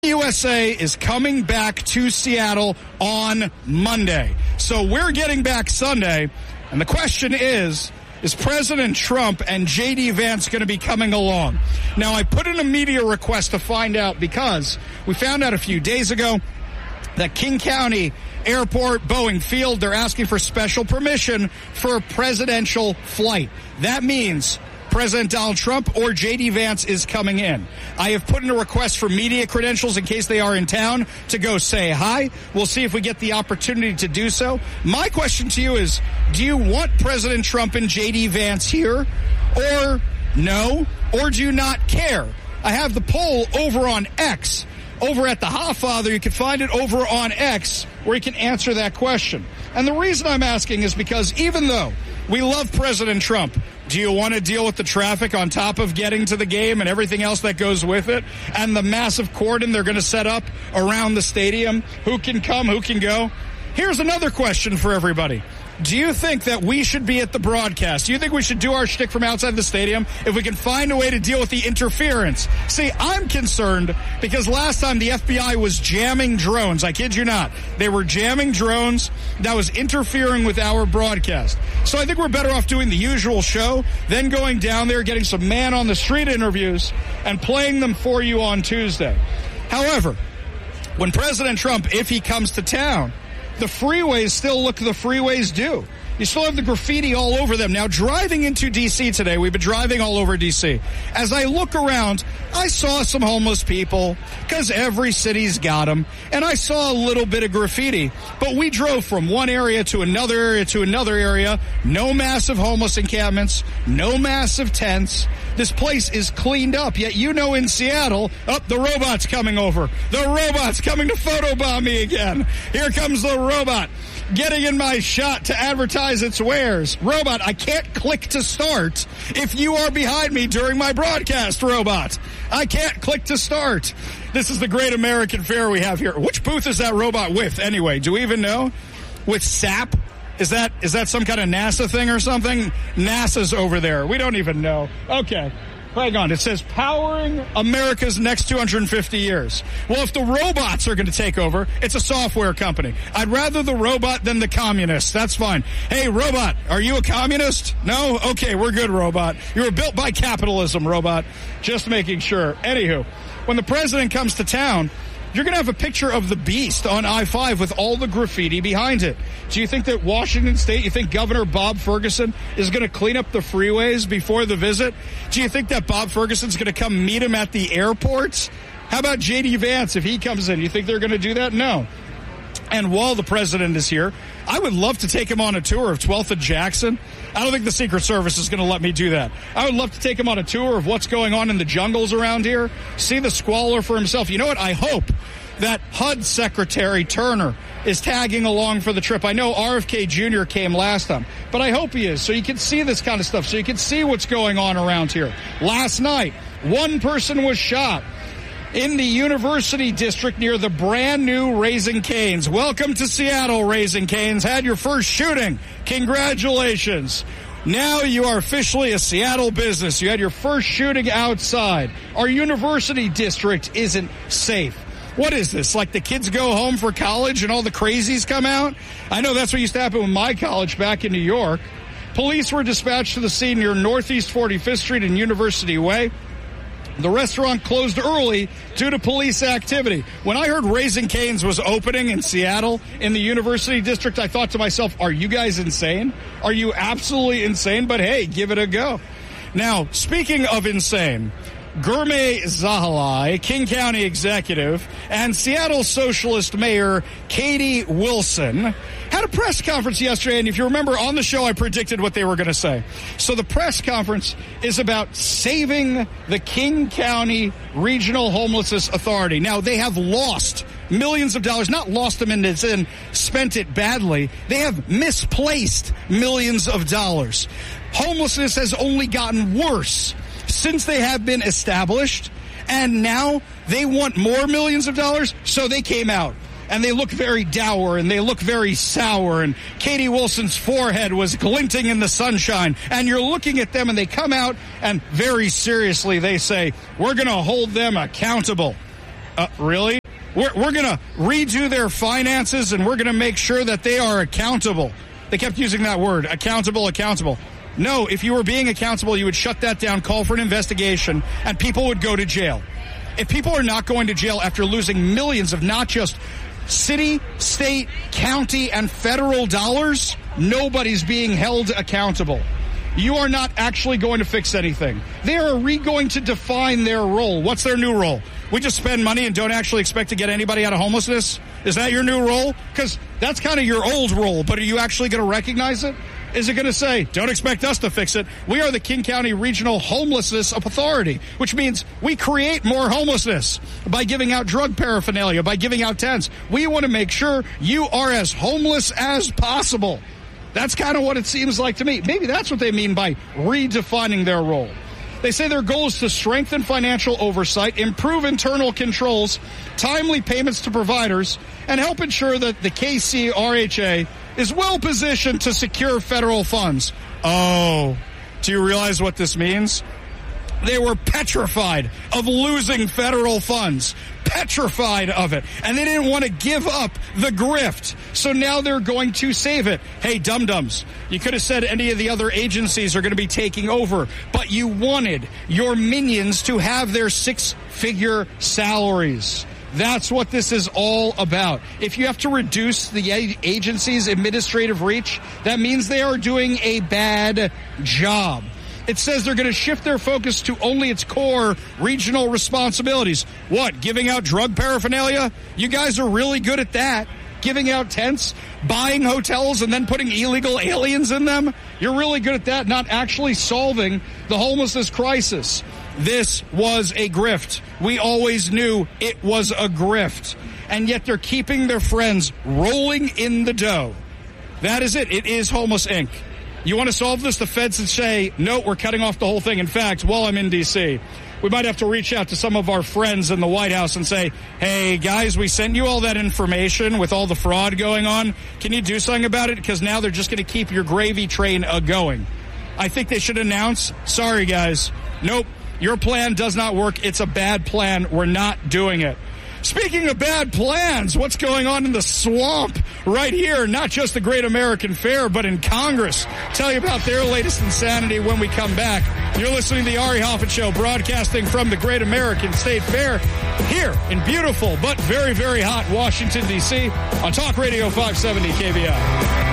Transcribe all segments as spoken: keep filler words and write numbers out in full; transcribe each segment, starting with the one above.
U S A is coming back to Seattle on Monday. So we're getting back Sunday, and the question is, is President Trump and J D. Vance going to be coming along? Now, I put in a media request to find out because we found out a few days ago that King County Airport, Boeing Field, they're asking for special permission for a presidential flight. That means President Donald Trump or J D. Vance is coming in. I have put in a request for media credentials in case they are in town to go say hi. We'll see if we get the opportunity to do so. My question to you is, do you want President Trump and J D. Vance here, or no, or do you not care? I have the poll over on X, over at the Hoffather. You can find it over on X where you can answer that question. And the reason I'm asking is because even though we love President Trump, do you want to deal with the traffic on top of getting to the game and everything else that goes with it, and the massive cordon they're going to set up around the stadium? Who can come, who can go? Here's another question for everybody. Do you think that we should be at the broadcast? Do you think we should do our shtick from outside the stadium if we can find a way to deal with the interference? See, I'm concerned because last time the F B I was jamming drones. I kid you not. They were jamming drones that was interfering with our broadcast. So I think we're better off doing the usual show, then going down there, getting some man-on-the-street interviews, and playing them for you on Tuesday. However, when President Trump, if he comes to town, the freeways still look the freeways do. You still have the graffiti all over them. Now, driving into D C today, we've been driving all over D C. As I look around, I saw some homeless people, because every city's got them, and I saw a little bit of graffiti. But we drove from one area to another area to another area. No massive homeless encampments, no massive tents. This place is cleaned up, yet you know in Seattle, oh, the robot's coming over. The robot's coming to photobomb me again. Here comes the robot, getting in my shot to advertise its wares. Robot, I can't click to start if you are behind me during my broadcast, robot. I can't click to start. This is the great American fair we have here. Which booth is that robot with, anyway? Do we even know? With S A P? Is that is that some kind of NASA thing or something? NASA's over there. We don't even know. Okay. Hang on. It says powering America's next two hundred fifty years. Well, if the robots are going to take over, it's a software company. I'd rather the robot than the communist. That's fine. Hey, robot, are you a communist? No? Okay, we're good, robot. You were built by capitalism, robot. Just making sure. Anywho, when the president comes to town, you're going to have a picture of the beast on I five with all the graffiti behind it. Do you think that Washington State, you think Governor Bob Ferguson is going to clean up the freeways before the visit? Do you think that Bob Ferguson's going to come meet him at the airports? How about J D. Vance if he comes in? You think they're going to do that? No. And while the president is here, I would love to take him on a tour of twelfth and Jackson. I don't think the Secret Service is going to let me do that. I would love to take him on a tour of what's going on in the jungles around here, see the squalor for himself. You know what? I hope that H U D Secretary Turner is tagging along for the trip. I know R F K Junior came last time, but I hope he is, so you can see this kind of stuff, so you can see what's going on around here. Last night, one person was shot in the University District near the brand new Raising Cane's. Welcome to Seattle, Raising Cane's. Had your first shooting. Congratulations. Now you are officially a Seattle business. You had your first shooting outside. Our University District isn't safe. What is this? Like the kids go home for college and all the crazies come out? I know that's what used to happen with my college back in New York. Police were dispatched to the scene near Northeast forty-fifth Street and University Way. The restaurant closed early due to police activity. When I heard Raising Cane's was opening in Seattle in the University District, I thought to myself, are you guys insane? Are you absolutely insane? But hey, give it a go. Now, speaking of insane, Gurmeet Zahalai, King County executive, and Seattle Socialist Mayor Katie Wilson had a press conference yesterday, and if you remember on the show, I predicted what they were going to say. So the press conference is about saving the King County Regional Homelessness Authority. Now, they have lost millions of dollars, not lost them in its in, spent it badly. They have misplaced millions of dollars. Homelessness has only gotten worse since they have been established, and now they want more millions of dollars, so they came out. And they look very dour, and they look very sour, and Katie Wilson's forehead was glinting in the sunshine. And you're looking at them, and they come out, and very seriously they say, we're going to hold them accountable. Uh, really? We're, we're going to redo their finances, and we're going to make sure that they are accountable. They kept using that word, accountable, accountable. No, if you were being accountable, you would shut that down, call for an investigation, and people would go to jail. If people are not going to jail after losing millions of not just city, state, county, and federal dollars, nobody's being held accountable. You are not actually going to fix anything. They are re going to define their role. What's their new role? We just spend money and don't actually expect to get anybody out of homelessness? Is that your new role? Because that's kind of your old role, but are you actually going to recognize it? Is it going to say, don't expect us to fix it? We are the King County Regional Homelessness Authority, which means we create more homelessness by giving out drug paraphernalia, by giving out tents. We want to make sure you are as homeless as possible. That's kind of what it seems like to me. Maybe that's what they mean by redefining their role. They say their goal is to strengthen financial oversight, improve internal controls, timely payments to providers, and help ensure that the K C R H A is well positioned to secure federal funds. Oh, do you realize what this means? They were petrified of losing federal funds. Petrified of it. And they didn't want to give up the grift. So now they're going to save it. Hey, dum-dums, you could have said any of the other agencies are going to be taking over, but you wanted your minions to have their six-figure salaries. That's what this is all about. If you have to reduce the agency's administrative reach, that means they are doing a bad job. It says they're going to shift their focus to only its core regional responsibilities. What, giving out drug paraphernalia? You guys are really good at that. Giving out tents, buying hotels, and then putting illegal aliens in them? You're really good at that, not actually solving the homelessness crisis. This was a grift. We always knew it was a grift. And yet they're keeping their friends rolling in the dough. That is it. It is Homeless Incorporated. You want to solve this? The feds would say, no, we're cutting off the whole thing. In fact, while I'm in D C, we might have to reach out to some of our friends in the White House and say, hey, guys, we sent you all that information with all the fraud going on. Can you do something about it? Because now they're just going to keep your gravy train uh, going. I think they should announce, sorry, guys, nope, your plan does not work. It's a bad plan. We're not doing it. Speaking of bad plans, what's going on in the swamp right here? Not just the Great American Fair, but in Congress. Tell you about their latest insanity when we come back. You're listening to the Ari Hoffman Show, broadcasting from the Great American State Fair here in beautiful but very, very hot Washington, D C on Talk Radio five seventy K B I.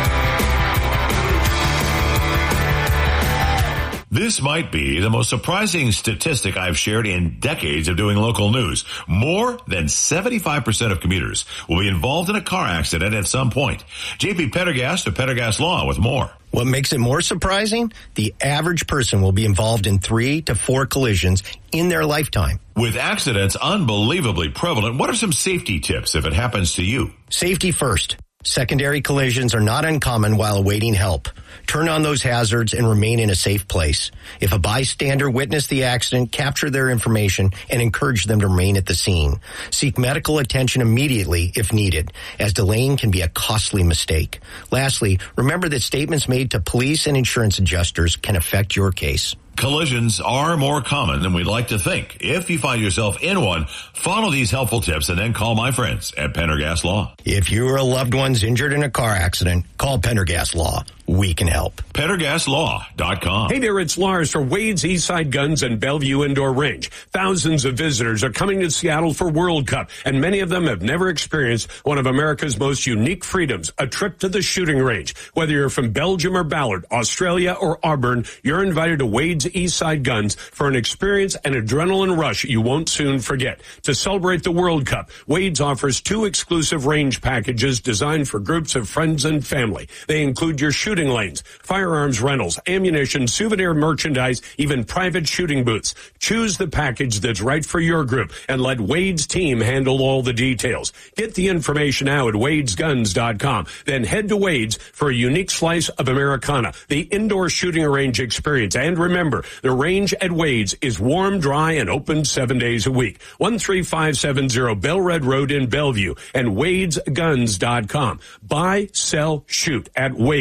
This might be the most surprising statistic I've shared in decades of doing local news. More than seventy-five percent of commuters will be involved in a car accident at some point. J P Pendergast of Pendergast Law with more. What makes it more surprising? The average person will be involved in three to four collisions in their lifetime. With accidents unbelievably prevalent, what are some safety tips if it happens to you? Safety first. Secondary collisions are not uncommon while awaiting help. Turn on those hazards and remain in a safe place. If a bystander witnessed the accident, capture their information and encourage them to remain at the scene. Seek medical attention immediately if needed, as delaying can be a costly mistake. Lastly, remember that statements made to police and insurance adjusters can affect your case. Collisions are more common than we'd like to think. If you find yourself in one, follow these helpful tips and then call my friends at Pendergast Law. If you or a loved one's injured in a car accident, call Pendergast Law. We can help. Pendergast Law dot com. Hey there, it's Lars for Wade's Eastside Guns and Bellevue Indoor Range. Thousands of visitors are coming to Seattle for World Cup, and many of them have never experienced one of America's most unique freedoms, a trip to the shooting range. Whether you're from Belgium or Ballard, Australia or Auburn, you're invited to Wade's Eastside Guns for an experience and adrenaline rush you won't soon forget. To celebrate the World Cup, Wade's offers two exclusive range packages designed for groups of friends and family. They include your shooting lanes, firearms rentals, ammunition, souvenir merchandise, even private shooting booths. Choose the package that's right for your group and let Wade's team handle all the details. Get the information now at Wades Guns dot com. Then head to Wade's for a unique slice of Americana, the indoor shooting range experience. And remember, the range at Wade's is warm, dry, and open seven days a week. one three five seven zero Bellred Road in Bellevue and Wades Guns dot com. Buy, sell, shoot at Wade's.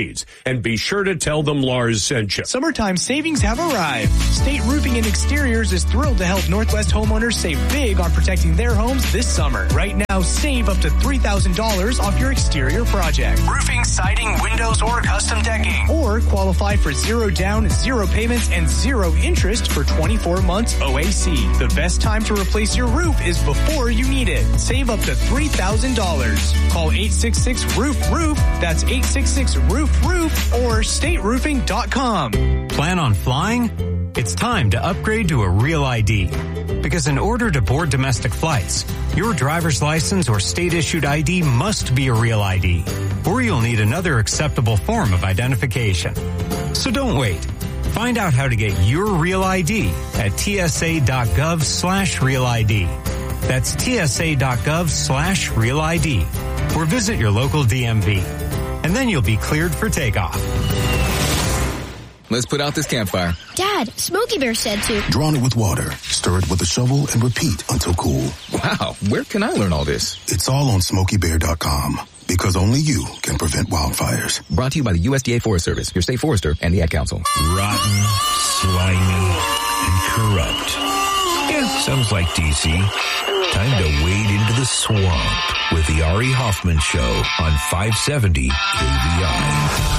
and be sure to tell them Lars sent you. Summertime savings have arrived. State Roofing and Exteriors is thrilled to help Northwest homeowners save big on protecting their homes this summer. Right now, save up to three thousand dollars off your exterior project. Roofing, siding, windows, or custom decking. Or qualify for zero down, zero payments, and zero interest for twenty-four months O A C. The best time to replace your roof is before you need it. Save up to three thousand dollars. Call eight six six, roof roof. That's eight six six, roof roof or state roofing dot com. Plan on flying? It's time to upgrade to a Real I D. Because in order to board domestic flights, your driver's license or state-issued I D must be a Real I D, or you'll need another acceptable form of identification. So don't wait. Find out how to get your Real I D at tsa.gov slash Real ID. That's tsa.gov slash Real ID. Or visit your local D M V. And then you'll be cleared for takeoff. Let's put out this campfire. Dad, Smokey Bear said to. Drown it with water, stir it with a shovel, and repeat until cool. Wow, where can I learn all this? It's all on Smokey Bear dot com. Because only you can prevent wildfires. Brought to you by the U S D A Forest Service, your state forester, and the Ad Council. Rotten, slimy, and corrupt. Yeah, sounds like D C. Time to wade into the swamp with the Ari Hoffman Show on five seventy K V I.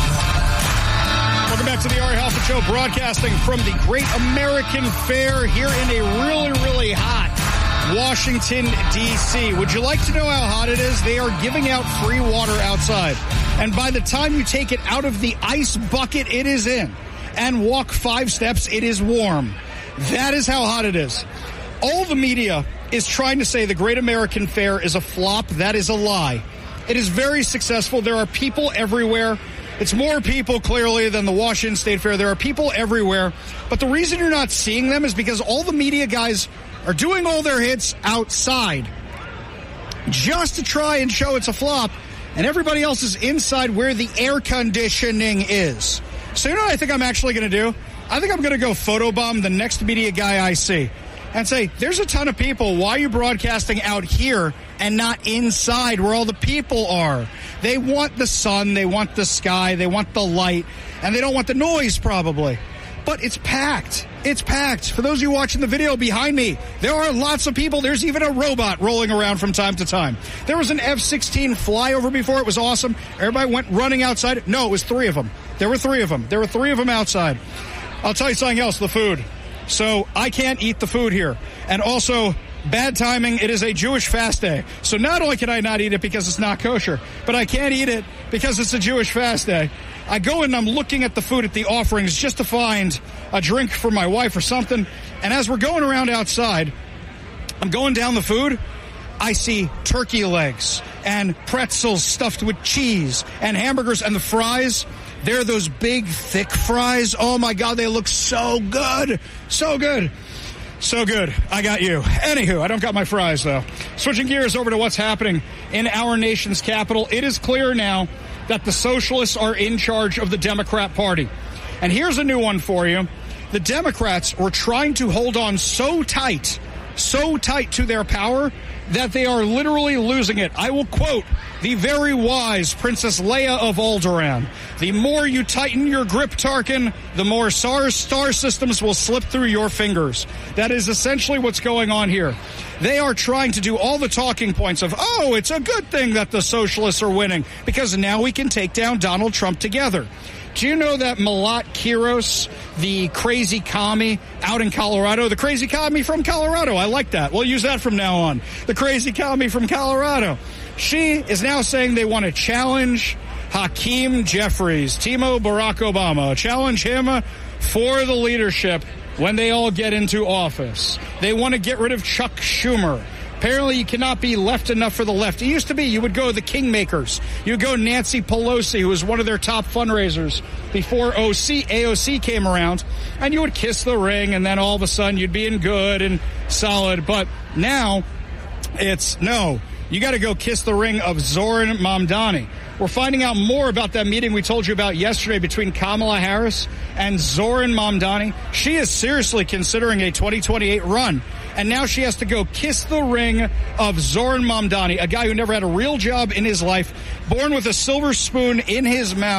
Welcome back to the Ari Hoffman Show, broadcasting from the Great American Fair here in a really, really hot Washington, D C. Would you like to know how hot it is? They are giving out free water outside. And by the time you take it out of the ice bucket it is in and walk five steps, it is warm. That is how hot it is. All the media is trying to say the Great American Fair is a flop. That is a lie. It is very successful. There are people everywhere. It's more people, clearly, than the Washington State Fair. There are people everywhere. But the reason you're not seeing them is because all the media guys are doing all their hits outside just to try and show it's a flop, and everybody else is inside where the air conditioning is. So you know what I think I'm actually going to do? I think I'm going to go photobomb the next media guy I see and say, there's a ton of people. Why are you broadcasting out here and not inside where all the people are? They want the sun, they want the sky, they want the light, and they don't want the noise probably. But it's packed. It's packed. For those of you watching the video behind me, there are lots of people. There's even a robot rolling around from time to time. There was an F sixteen flyover before. It was awesome. Everybody went running outside. No, it was three of them. There were three of them. There were three of them outside. I'll tell you something else, the food. So I can't eat the food here. And also, bad timing, it is a Jewish fast day. So not only can I not eat it because it's not kosher, but I can't eat it because it's a Jewish fast day. I go in and I'm looking at the food at the offerings just to find a drink for my wife or something. And as we're going around outside, I'm going down the food. I see turkey legs and pretzels stuffed with cheese and hamburgers, and the fries, they're those big, thick fries. Oh, my God, they look so good. So good. So good. I got you. Anywho, I don't got my fries, though. Switching gears over to what's happening in our nation's capital. It is clear now that the socialists are in charge of the Democrat Party. And here's a new one for you. The Democrats were trying to hold on so tight, so tight to their power that they are literally losing it. I will quote the very wise Princess Leia of Alderaan. The more you tighten your grip, Tarkin, the more star, star systems will slip through your fingers. That is essentially what's going on here. They are trying to do all the talking points of, oh, it's a good thing that the socialists are winning because now we can take down Donald Trump together. Do you know that Malat Kiros, the crazy commie out in Colorado, the crazy commie from Colorado, I like that. We'll use that from now on. The crazy commie from Colorado. She is now saying they want to challenge Hakeem Jeffries, Timo Barack Obama, challenge him for the leadership when they all get into office. They want to get rid of Chuck Schumer. Apparently, you cannot be left enough for the left. It used to be you would go the Kingmakers. You would go Nancy Pelosi, who was one of their top fundraisers before O C, A O C came around, and you would kiss the ring, and then all of a sudden you'd be in good and solid. But now it's no. You got to go kiss the ring of Zoran Mamdani. We're finding out more about that meeting we told you about yesterday between Kamala Harris and Zoran Mamdani. She is seriously considering a twenty twenty-eight run. And now she has to go kiss the ring of Zoran Mamdani, a guy who never had a real job in his life, born with a silver spoon in his mouth,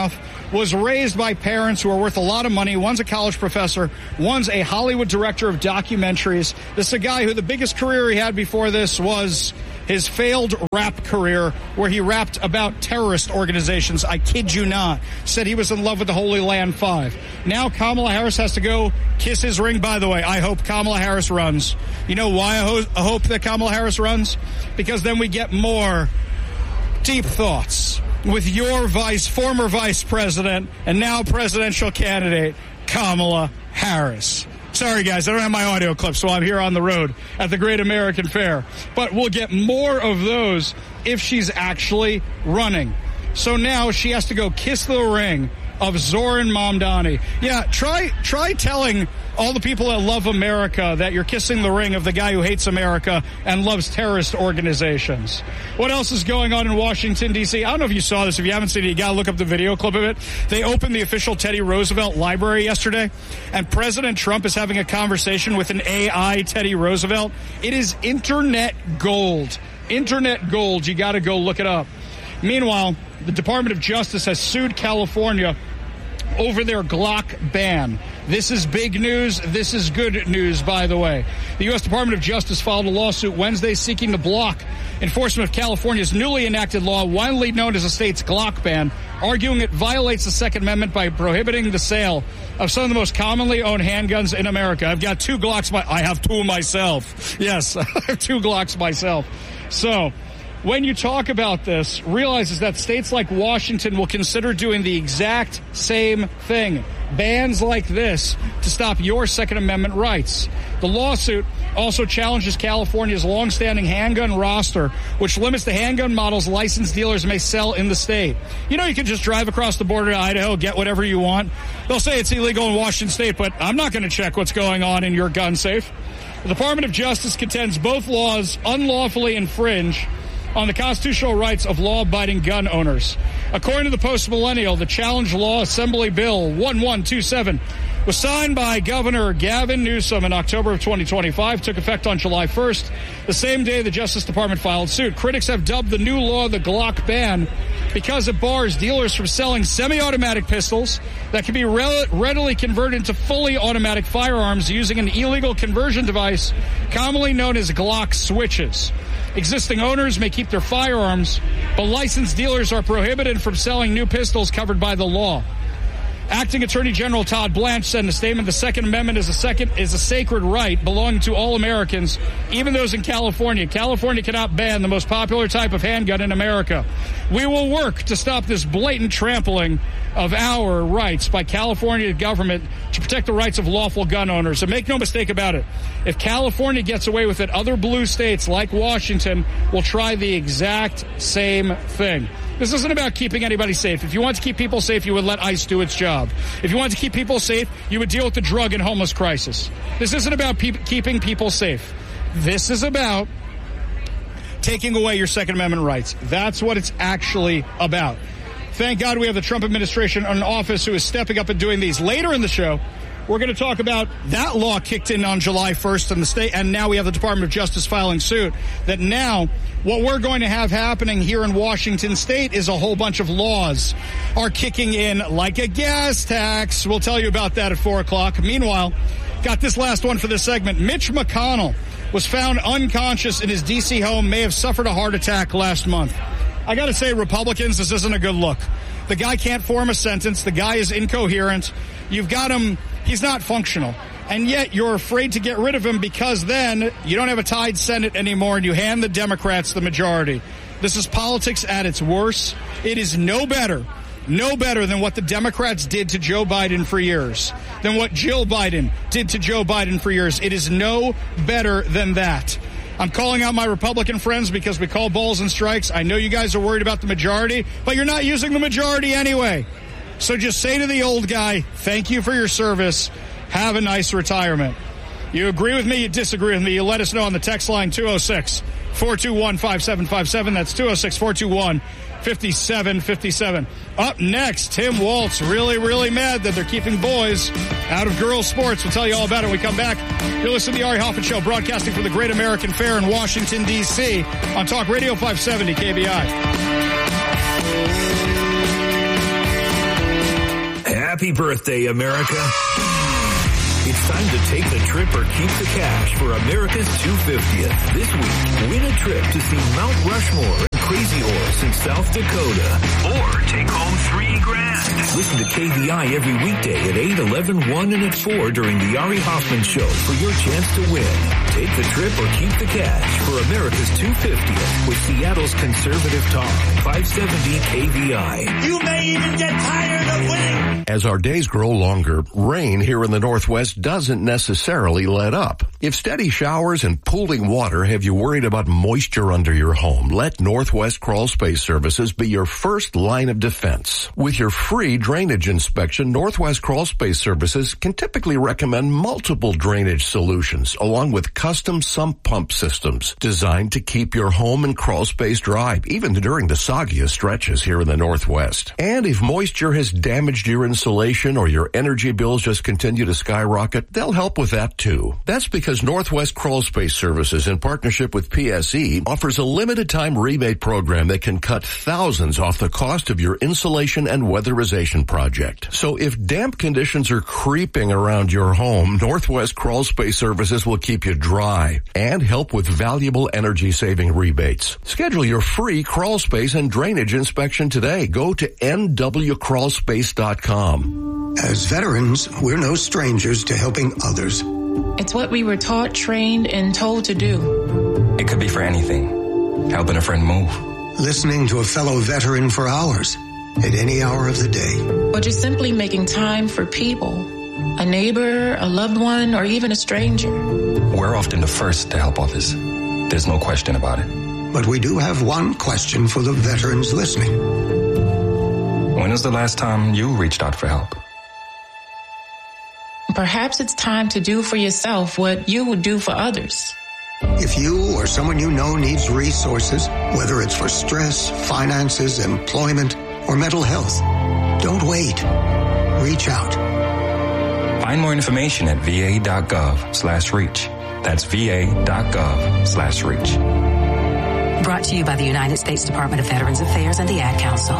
was raised by parents who are worth a lot of money. One's a college professor. One's a Hollywood director of documentaries. This is a guy who the biggest career he had before this was his failed rap career, where he rapped about terrorist organizations. I kid you not. Said he was in love with the Holy Land Five. Now Kamala Harris has to go kiss his ring. By the way, I hope Kamala Harris runs. You know why I, ho- I hope that Kamala Harris runs? Because then we get more deep thoughts with your vice, former vice president, and now presidential candidate, Kamala Harris. Sorry, guys, I don't have my audio clip, so I'm here on the road at the Great American Fair. But we'll get more of those if she's actually running. So now she has to go kiss the ring of Zoran Mamdani. Yeah, try try telling all the people that love America that you're kissing the ring of the guy who hates America and loves terrorist organizations. What else is going on in Washington, D C? I don't know if you saw this. If you haven't seen it, you got to look up the video clip of it. They opened the official Teddy Roosevelt Library yesterday, and President Trump is having a conversation with an A I Teddy Roosevelt. It is internet gold. Internet gold. You got to go look it up. Meanwhile, the Department of Justice has sued California over their Glock ban. This is big news. This is good news, by the way. The U S Department of Justice filed a lawsuit Wednesday seeking to block enforcement of California's newly enacted law, widely known as the state's Glock ban, arguing it violates the Second Amendment by prohibiting the sale of some of the most commonly owned handguns in America. I've got two Glocks. My, I have two myself. Yes, I have two Glocks myself. So when you talk about this, realize that states like Washington will consider doing the exact same thing. Bans like this to stop your Second Amendment rights. The lawsuit also challenges California's longstanding handgun roster, which limits the handgun models licensed dealers may sell in the state. You know, you can just drive across the border to Idaho, get whatever you want. They'll say it's illegal in Washington state, but I'm not going to check what's going on in your gun safe. The Department of Justice contends both laws unlawfully infringe on the constitutional rights of law-abiding gun owners. According to the Post-Millennial, the challenge law Assembly Bill one one two seven was signed by Governor Gavin Newsom in October of twenty twenty-five, took effect on July first, the same day the Justice Department filed suit. Critics have dubbed the new law the Glock ban because it bars dealers from selling semi-automatic pistols that can be re- readily converted into fully automatic firearms using an illegal conversion device commonly known as Glock switches. Existing owners may keep their firearms, but licensed dealers are prohibited from selling new pistols covered by the law. Acting Attorney General Todd Blanche said in a statement, the Second Amendment is a second is a sacred right belonging to all Americans, even those in California. California cannot ban the most popular type of handgun in America. We will work to stop this blatant trampling of our rights by California government to protect the rights of lawful gun owners. And make no mistake about it, if California gets away with it, other blue states like Washington will try the exact same thing. This isn't about keeping anybody safe. If you want to keep people safe, you would let ICE do its job. If you want to keep people safe, you would deal with the drug and homeless crisis. This isn't about pe- keeping people safe. This is about taking away your Second Amendment rights. That's what it's actually about. Thank God we have the Trump administration in office who is stepping up and doing these. Later in the show, we're going to talk about that law kicked in on July first in the state, and now we have the Department of Justice filing suit. That now what we're going to have happening here in Washington state is a whole bunch of laws are kicking in, like a gas tax. We'll tell you about that at four o'clock. Meanwhile, got this last one for this segment. Mitch McConnell was found unconscious in his D C home, may have suffered a heart attack last month. I got to say, Republicans, this isn't a good look. The guy can't form a sentence. The guy is incoherent. You've got him. He's not functional. And yet you're afraid to get rid of him because then you don't have a tied Senate anymore and you hand the Democrats the majority. This is politics at its worst. It is no better, no better than what the Democrats did to Joe Biden for years, than what Jill Biden did to Joe Biden for years. It is no better than that. I'm calling out my Republican friends because we call balls and strikes. I know you guys are worried about the majority, but you're not using the majority anyway. So just say to the old guy, thank you for your service. Have a nice retirement. You agree with me, you disagree with me, you let us know on the text line two oh six, four two one, five seven five seven. That's two oh six, four two one, five seven five seven. Up next, Tim Waltz, really, really mad that they're keeping boys out of girls' sports. We'll tell you all about it when we come back. You're listening to the Ari Hoffman Show, broadcasting from the Great American Fair in Washington, D C on Talk Radio five seventy K B I. Happy birthday, America. It's time to take the trip or keep the cash for America's two hundred fiftieth. This week, win a trip to see Mount Rushmore and Crazy Horse in South Dakota. Or take home three grand. Listen to K V I every weekday at eight, eleven, one, and at four during the Ari Hoffman Show for your chance to win. Take the trip or keep the cash for America's two hundred fiftieth with Seattle's conservative talk, five seventy K V I. You may even get tired of winning. As our days grow longer, rain here in the Northwest doesn't necessarily let up. If steady showers and pooling water have you worried about moisture under your home, let Northwest Crawl Space Services be your first line of defense. With your free drainage inspection, Northwest Crawl Space Services can typically recommend multiple drainage solutions along with custom sump pump systems designed to keep your home and crawl space dry, even during the soggiest stretches here in the Northwest. And if moisture has damaged your insulation or your energy bills just continue to skyrocket, they'll help with that too. That's because Northwest Crawl Space Services, in partnership with P S E, offers a limited time rebate program that can cut thousands off the cost of your insulation and weatherization project. So if damp conditions are creeping around your home, Northwest Crawl Space Services will keep you dry and help with valuable energy saving rebates. Schedule your free crawl space and drainage inspection today. Go to N W crawl space dot com. As veterans, we're no strangers to helping others. It's what we were taught, trained, and told to do. It could be for anything. Helping a friend move. Listening to a fellow veteran for hours, at any hour of the day. Or just simply making time for people. A neighbor, a loved one, or even a stranger. We're often the first to help others. There's no question about it. But we do have one question for the veterans listening. When was the last time you reached out for help? Perhaps it's time to do for yourself what you would do for others. If you or someone you know needs resources, whether it's for stress, finances, employment, or mental health, don't wait. Reach out. Find more information at va.gov slash reach. That's va.gov slash reach. Brought to you by the United States Department of Veterans Affairs and the Ad Council.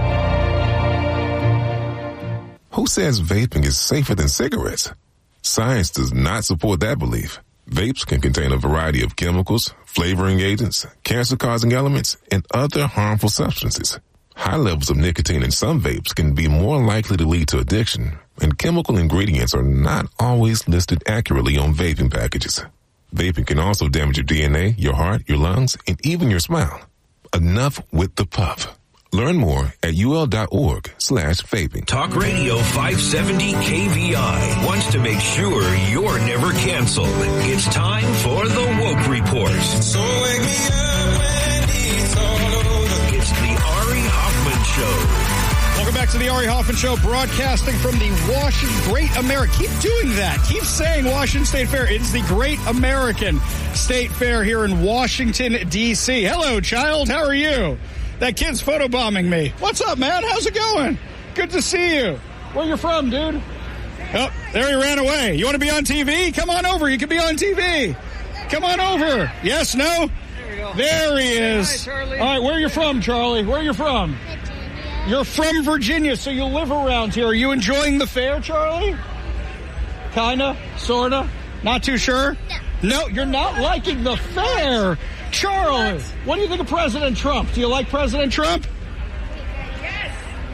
Who says vaping is safer than cigarettes? Science does not support that belief. Vapes can contain a variety of chemicals, flavoring agents, cancer-causing elements, and other harmful substances. High levels of nicotine in some vapes can be more likely to lead to addiction, and chemical ingredients are not always listed accurately on vaping packages. Vaping can also damage your D N A, your heart, your lungs, and even your smile. Enough with the puff. Learn more at ul.org slash vaping. Talk Radio five seventy K V I wants to make sure you're never canceled. It's time for the Woke Report. So wake me up when it's all over. It's the Ari Hoffman Show. Welcome back to the Ari Hoffman Show, broadcasting from the Washington Great American. Keep doing that. Keep saying Washington State Fair. It's the Great American State Fair here in Washington, D C. Hello, child. How are you? That kid's photobombing me. What's up, man? How's it going? Good to see you. Where you from, dude? Oh, there he ran away. You want to be on T V? Come on over. You can be on T V. Come on over. Yes, no? There we go. There he is. Hi, Charlie. All right, where are you from, Charlie? Where are you from? Virginia. You're from Virginia, so you live around here. Are you enjoying the fair, Charlie? Kinda? Sorta? Not too sure? No. No, you're not liking the fair. Charlie, what do you think of President Trump? Do you like President Trump? Yes.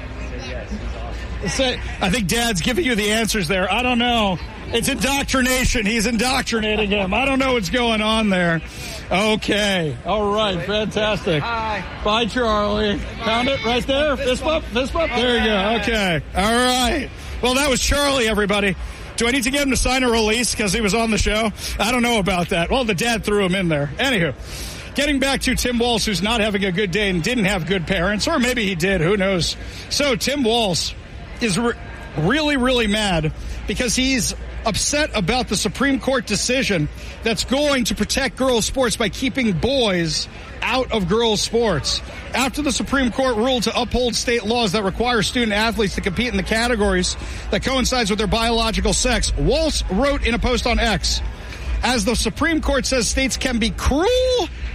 Say, I think Dad's giving you the answers there. I don't know. It's indoctrination. He's indoctrinating him. I don't know what's going on there. Okay. All right. Fantastic. Hi. Bye, Charlie. Found it right there. Fist bump. Fist bump. There you go. Okay. All right. Well, that was Charlie, everybody. Do I need to get him to sign a release because he was on the show? I don't know about that. Well, the dad threw him in there. Anywho, getting back to Tim Walz, who's not having a good day and didn't have good parents, or maybe he did. Who knows? So Tim Walz is re- really, really mad because he's upset about the Supreme Court decision that's going to protect girls' sports by keeping boys out of girls' sports. After the Supreme Court ruled to uphold state laws that require student athletes to compete in the categories that coincides with their biological sex, Walz wrote in a post on X, as the Supreme Court says states can be cruel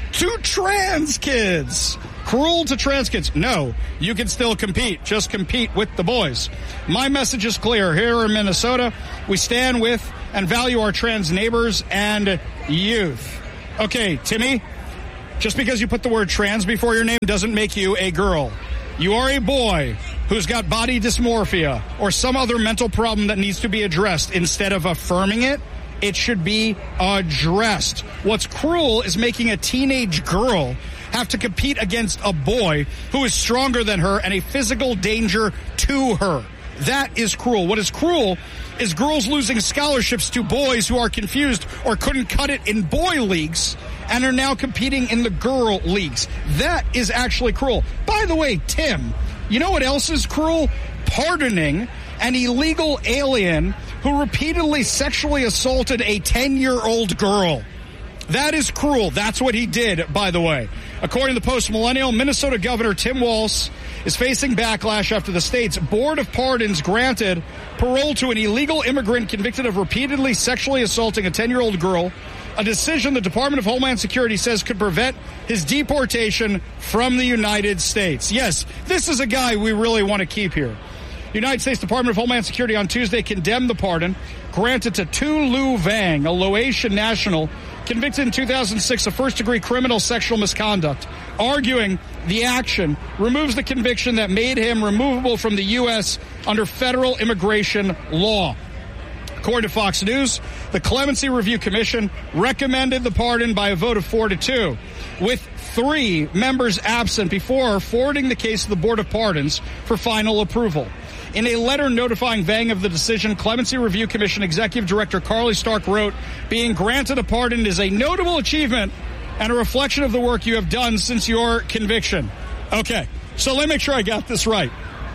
to trans kids. Cruel to trans kids. No, you can still compete. Just compete with the boys. My message is clear. Here in Minnesota, we stand with and value our trans neighbors and youth. Okay, Timmy, just because you put the word trans before your name doesn't make you a girl. You are a boy who's got body dysmorphia or some other mental problem that needs to be addressed. Instead of affirming it, it should be addressed. What's cruel is making a teenage girl have to compete against a boy who is stronger than her and a physical danger to her. That is cruel. What is cruel is girls losing scholarships to boys who are confused or couldn't cut it in boy leagues and are now competing in the girl leagues. That is actually cruel. By the way, Tim, you know what else is cruel? Pardoning an illegal alien who repeatedly sexually assaulted a ten-year-old girl. That is cruel. That's what he did, by the way. According to the Post-Millennial, Minnesota Governor Tim Walz is facing backlash after the state's Board of Pardons granted parole to an illegal immigrant convicted of repeatedly sexually assaulting a ten-year-old girl, a decision the Department of Homeland Security says could prevent his deportation from the United States. Yes, this is a guy we really want to keep here. The United States Department of Homeland Security on Tuesday condemned the pardon granted to Tu Lu Vang, a Laotian national convicted in two thousand six of first-degree criminal sexual misconduct, arguing the action removes the conviction that made him removable from the U S under federal immigration law. According to Fox News, the Clemency Review Commission recommended the pardon by a vote of four to two, with three members absent before forwarding the case to the Board of Pardons for final approval. In a letter notifying Vang of the decision, Clemency Review Commission Executive Director Carly Stark wrote, "Being granted a pardon is a notable achievement and a reflection of the work you have done since your conviction." Okay, so let me make sure I got this right.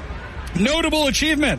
Notable achievement.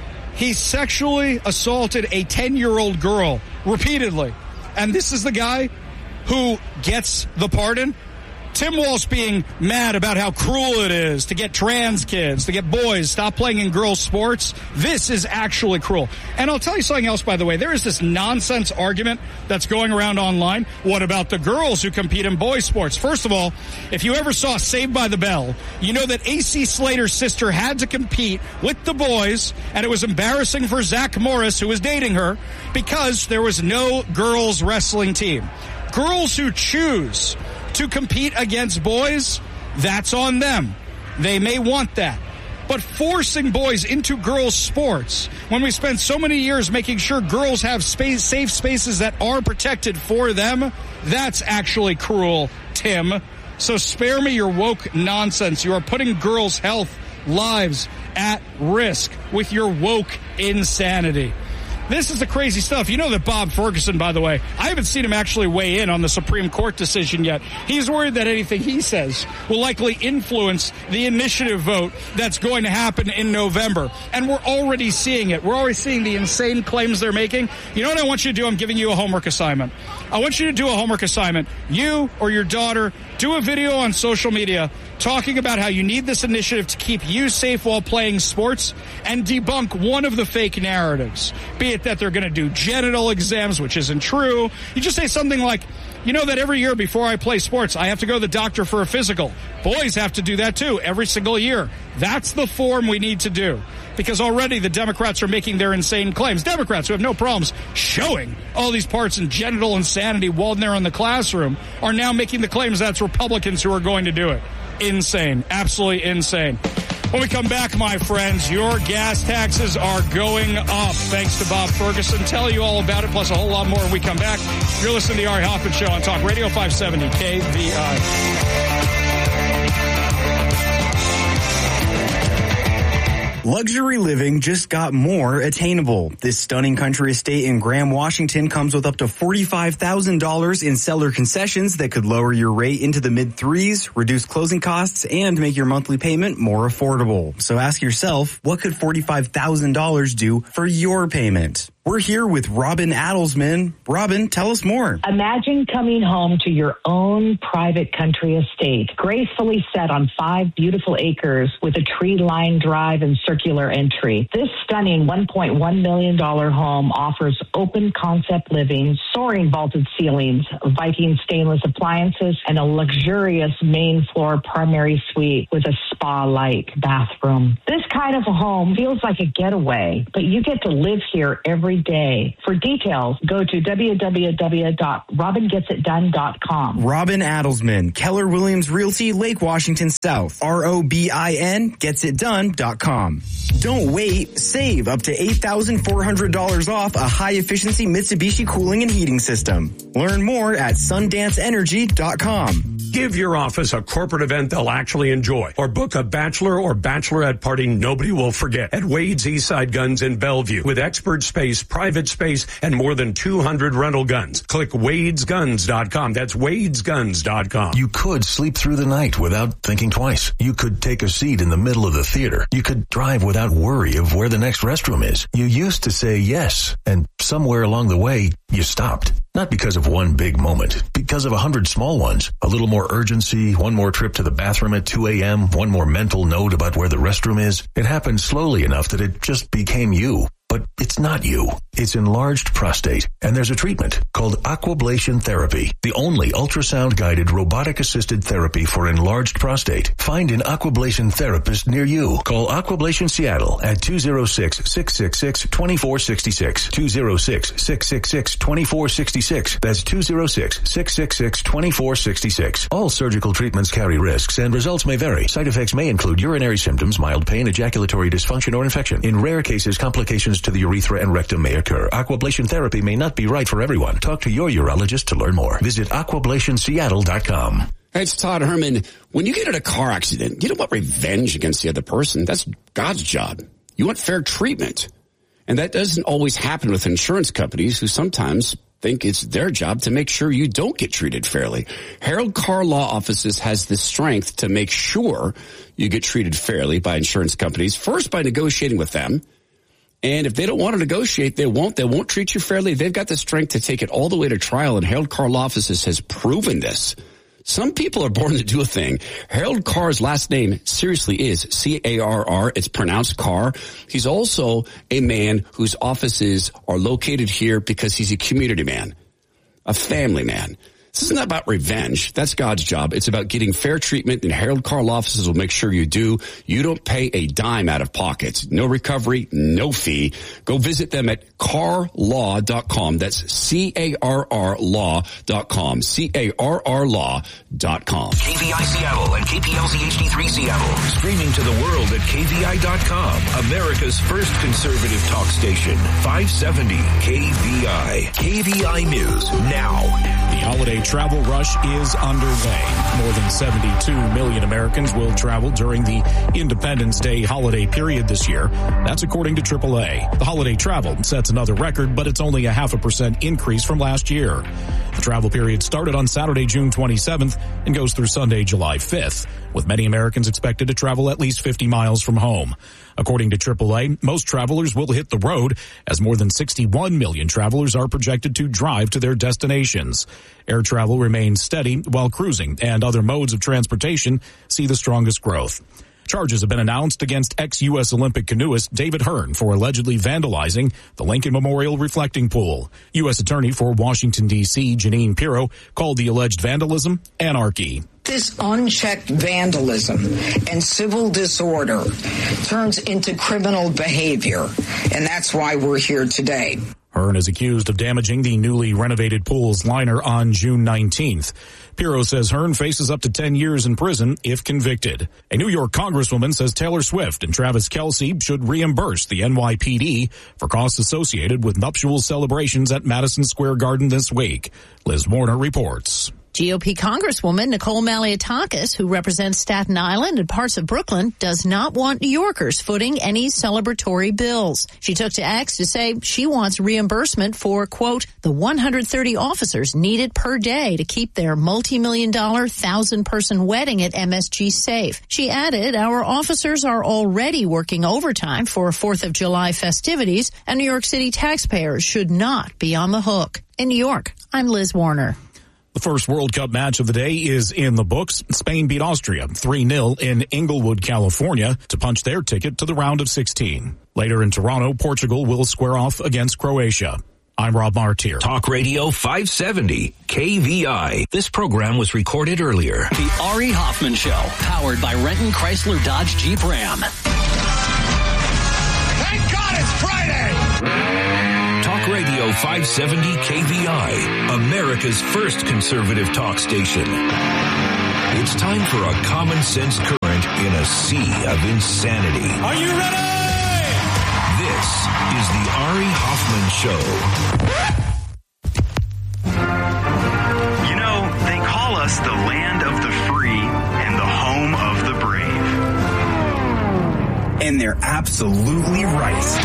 He sexually assaulted a ten-year-old girl repeatedly. And this is the guy who gets the pardon? Tim Walz being mad about how cruel it is to get trans kids, to get boys, stop playing in girls' sports. This is actually cruel. And I'll tell you something else, by the way. There is this nonsense argument that's going around online. What about the girls who compete in boys' sports? First of all, if you ever saw Saved by the Bell, you know that A C Slater's sister had to compete with the boys, and it was embarrassing for Zach Morris, who was dating her, because there was no girls' wrestling team. Girls who choose to compete against boys, that's on them. They may want that. But forcing boys into girls' sports, when we spend so many years making sure girls have space, safe spaces that are protected for them, that's actually cruel, Tim. So spare me your woke nonsense. You are putting girls' health, lives at risk with your woke insanity. This is the crazy stuff. You know that Bob Ferguson, by the way, I haven't seen him actually weigh in on the Supreme Court decision yet. He's worried that anything he says will likely influence the initiative vote that's going to happen in November. And we're already seeing it. We're already seeing the insane claims they're making. You know what I want you to do? I'm giving you a homework assignment. I want you to do a homework assignment. You or your daughter, do a video on social media talking about how you need this initiative to keep you safe while playing sports and debunk one of the fake narratives. Be it that they're going to do genital exams, which isn't true. You just say something like, you know that every year before I play sports, I have to go to the doctor for a physical. Boys have to do that too, every single year. That's the form we need to do. Because already the Democrats are making their insane claims. Democrats who have no problems showing all these parts in genital insanity while they're in the classroom are now making the claims that's Republicans who are going to do it. Insane. Absolutely insane. When we come back, my friends, your gas taxes are going up. Thanks to Bob Ferguson. Tell you all about it, plus a whole lot more when we come back. You're listening to the Ari Hoffman Show on Talk Radio five seventy K V I. Luxury living just got more attainable. This stunning country estate in Graham, Washington comes with up to forty-five thousand dollars in seller concessions that could lower your rate into the mid threes, reduce closing costs, and make your monthly payment more affordable. So ask yourself, what could forty-five thousand dollars do for your payment? We're here with Robin Adelsman. Robin, tell us more. Imagine coming home to your own private country estate, gracefully set on five beautiful acres with a tree-lined drive and circular entry. This stunning one point one million dollars home offers open concept living, soaring vaulted ceilings, Viking stainless appliances, and a luxurious main floor primary suite with a spa-like bathroom. This kind of a home feels like a getaway, but you get to live here every day. For details, go to w w w dot robin gets it done dot com. Robin Adelsman, Keller Williams Realty, Lake Washington South. R O B I N gets it done dot com. Don't wait. Save up to eight thousand four hundred dollars off a high-efficiency Mitsubishi cooling and heating system. Learn more at sundance energy dot com. Give your office a corporate event they'll actually enjoy, or book a bachelor or bachelorette party nobody will forget at Wade's Eastside Guns in Bellevue with expert space, private space, and more than two hundred rental guns. Click wades guns dot com. That's wades guns dot com. You could sleep through the night without thinking twice. You could take a seat in the middle of the theater. You could drive without worry of where the next restroom is. You used to say yes, and somewhere along the way, you stopped. Not because of one big moment, because of a hundred small ones. A little more urgency, one more trip to the bathroom at two a.m., one more mental note about where the restroom is. It happened slowly enough that it just became you. But it's not you. It's enlarged prostate, and there's a treatment called aquablation therapy, the only ultrasound-guided robotic-assisted therapy for enlarged prostate. Find an aquablation therapist near you. Call Aquablation Seattle at two oh six, six six six, two four six six, two oh six, six six six, two four six six. That's two oh six, six six six, two four six six. All surgical treatments carry risks, and results may vary. Side effects may include urinary symptoms, mild pain, ejaculatory dysfunction, or infection. In rare cases, complications to the urethra and rectum may occur. Aquablation therapy may not be right for everyone. Talk to your urologist to learn more. Visit aquablation seattle dot com. Hey, it's Todd Herman. When you get in a car accident, you don't want revenge against the other person. That's God's job. You want fair treatment. And that doesn't always happen with insurance companies who sometimes think it's their job to make sure you don't get treated fairly. Harold Carr Law Offices has the strength to make sure you get treated fairly by insurance companies, first by negotiating with them. And if they don't want to negotiate, they won't. They won't treat you fairly. They've got the strength to take it all the way to trial, and Harold Carr Law Offices has proven this. Some people are born to do a thing. Harold Carr's last name seriously is C A R R. It's pronounced Carr. He's also a man whose offices are located here because he's a community man, a family man. This isn't about revenge. That's God's job. It's about getting fair treatment, and Harold Carr Law Offices will make sure you do. You don't pay a dime out of pocket. No recovery, no fee. Go visit them at carr law dot com. That's C A R R law dot com. C A R R law dot com. K V I Seattle and K P L Z H D three Seattle. Streaming to the world at K V I dot com. America's first conservative talk station. five seventy K V I. K V I News now. The holiday travel rush is underway. More than seventy-two million Americans will travel during the Independence Day holiday period this year. That's according to triple A. The holiday travel sets another record, but it's only a half a percent increase from last year. The travel period started on Saturday, June twenty-seventh and goes through Sunday, July fifth, with many Americans expected to travel at least fifty miles from home. According to triple A, most travelers will hit the road as more than sixty-one million travelers are projected to drive to their destinations. Air travel remains steady while cruising and other modes of transportation see the strongest growth. Charges have been announced against ex-U S Olympic canoeist David Hearn for allegedly vandalizing the Lincoln Memorial reflecting pool. U S Attorney for Washington, D C Jeanine Pirro called the alleged vandalism anarchy. This unchecked vandalism and civil disorder turns into criminal behavior, and that's why we're here today. Hearn is accused of damaging the newly renovated pool's liner on June nineteenth. Pirro says Hearn faces up to ten years in prison if convicted. A New York congresswoman says Taylor Swift and Travis Kelce should reimburse the N Y P D for costs associated with nuptial celebrations at Madison Square Garden this week. Liz Warner reports. G O P Congresswoman Nicole Malliotakis, who represents Staten Island and parts of Brooklyn, does not want New Yorkers footing any celebratory bills. She took to X to say she wants reimbursement for, quote, the one hundred thirty officers needed per day to keep their multi-million dollar, thousand-person wedding at M S G safe. She added, our officers are already working overtime for fourth of July festivities, and New York City taxpayers should not be on the hook. In New York, I'm Liz Warner. The first World Cup match of the day is in the books. Spain beat Austria three nil in Inglewood, California to punch their ticket to the round of sixteen. Later in Toronto, Portugal will square off against Croatia. I'm Rob Martier. Talk Radio five seventy, K V I. This program was recorded earlier. The Ari Hoffman Show, powered by Renton Chrysler Dodge Jeep Ram. Thank God it's Friday! Talk Radio five seventy K V I, America's first conservative talk station. It's time for a common sense current in a sea of insanity. Are you ready? This is the Ari Hoffman Show. You know, they call us the land of the free and the home of the brave. And they're absolutely right.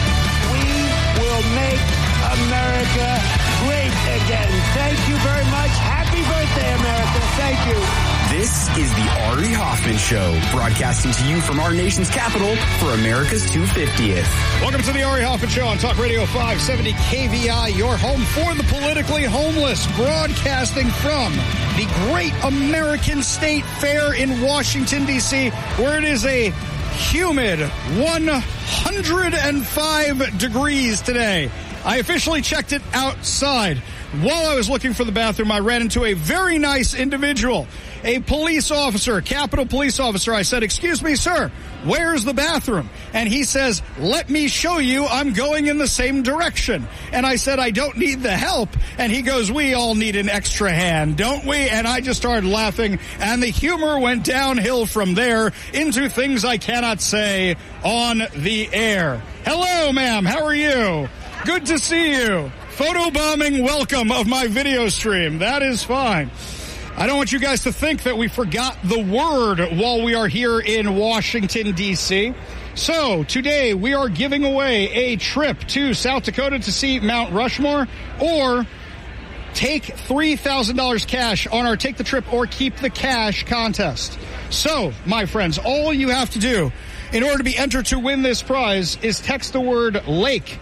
Will make America great again. Thank you very much. Happy birthday, America. Thank you. This is the Ari Hoffman Show, broadcasting to you from our nation's capital for America's two hundred fiftieth. Welcome to the Ari Hoffman Show on Talk Radio five seventy K V I, your home for the politically homeless, broadcasting from the Great American State Fair in Washington, D C, where it is a humid one hundred five degrees today. I officially checked it outside. While I was looking for the bathroom, I ran into a very nice individual, a police officer, Capitol Police officer. I said, excuse me, sir, where's the bathroom? And he says, let me show you. I'm going in the same direction. And I said, I don't need the help. And he goes, we all need an extra hand, don't we? And I just started laughing, and the humor went downhill from there into things I cannot say on the air. Hello, ma'am. How are you? Good to see you. Photobombing welcome of my video stream. That is fine. I don't want you guys to think that we forgot the word while we are here in Washington, D C. So today we are giving away a trip to South Dakota to see Mount Rushmore, or take three thousand dollars cash on our Take the Trip or Keep the Cash contest. So, my friends, all you have to do in order to be entered to win this prize is text the word lake.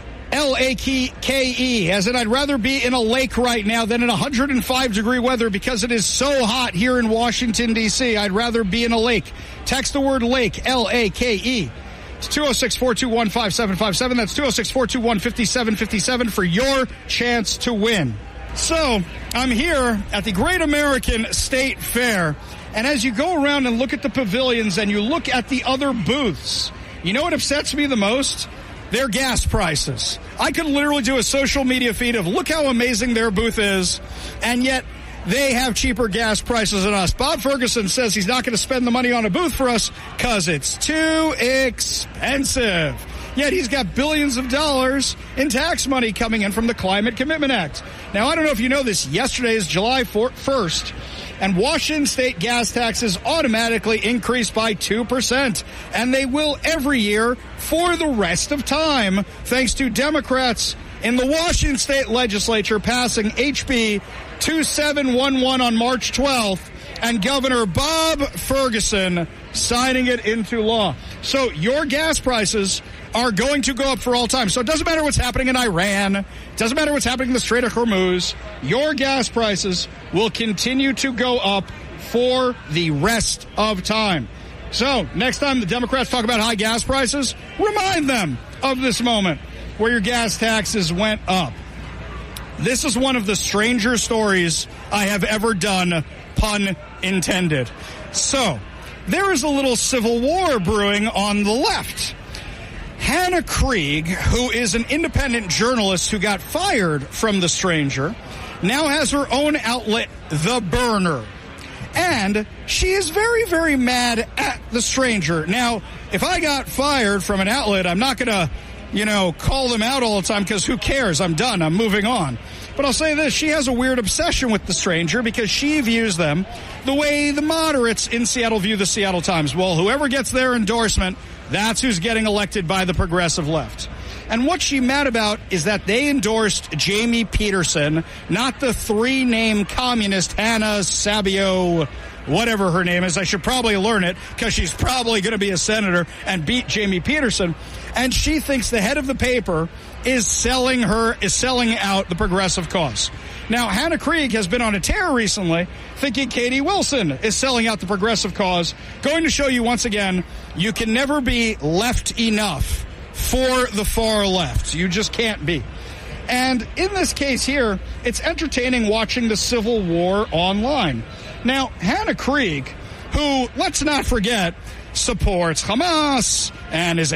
L A K E, as in I'd rather be in a lake right now than in one hundred five degree weather because it is so hot here in Washington, D C. I'd rather be in a lake. Text the word lake, L A K E. It's two oh six, four two one, five seven five seven. That's two oh six, four two one, five seven five seven for your chance to win. So, I'm here at the Great American State Fair, and as you go around and look at the pavilions and you look at the other booths, you know what upsets me the most? Their gas prices. I could literally do a social media feed of look how amazing their booth is, and yet they have cheaper gas prices than us. Bob Ferguson says he's not going to spend the money on a booth for us because it's too expensive. Yet he's got billions of dollars in tax money coming in from the Climate Commitment Act. Now, I don't know if you know this. Yesterday is July first, and Washington state gas taxes automatically increased by two percent, and they will every year for the rest of time, thanks to Democrats in the Washington state legislature passing H B twenty-seven eleven on March twelfth, and Governor Bob Ferguson signing it into law. So your gas prices are going to go up for all time. So it doesn't matter what's happening in Iran. It doesn't matter what's happening in the Strait of Hormuz. Your gas prices will continue to go up for the rest of time. So next time the Democrats talk about high gas prices, remind them of this moment where your gas taxes went up. This is one of the stranger stories I have ever done, pun intended. So there is a little civil war brewing on the left. Hannah Krieg, who is an independent journalist who got fired from The Stranger, now has her own outlet, The Burner. And she is very, very mad at The Stranger. Now, if I got fired from an outlet, I'm not going to, you know, call them out all the time because who cares? I'm done. I'm moving on. But I'll say this, she has a weird obsession with the stranger because she views them the way the moderates in Seattle view the Seattle Times. Well, whoever gets their endorsement, that's who's getting elected by the progressive left. And what she's mad about is that they endorsed Jamie Peterson, not the three-name communist Hannah Sabio, whatever her name is. I should probably learn it because she's probably going to be a senator and beat Jamie Peterson. And she thinks the head of the paper is selling her, is selling out the progressive cause. Now, Hannah Krieg has been on a tear recently, thinking Katie Wilson is selling out the progressive cause. Going to show you once again, you can never be left enough for the far left. You just can't be. And in this case here, it's entertaining watching the Civil War online. Now, Hannah Krieg, who, let's not forget, supports Hamas and is